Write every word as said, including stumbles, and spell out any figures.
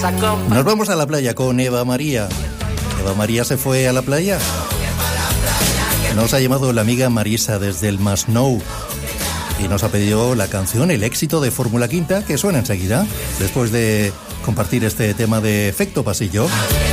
Nos vamos a la playa con Eva María. Eva María se fue a la playa. Nos ha llamado la amiga Marisa desde el Masnou y nos ha pedido la canción, el éxito de Fórmula Quinta, que suena enseguida, después de compartir este tema de Efecto Pasillo.